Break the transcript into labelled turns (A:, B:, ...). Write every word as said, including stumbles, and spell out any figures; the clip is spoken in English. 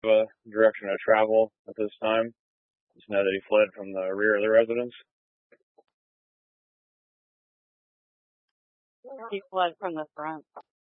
A: uh, direction of travel at this time. Just know that he fled from the rear of the residence.
B: He fled from the front.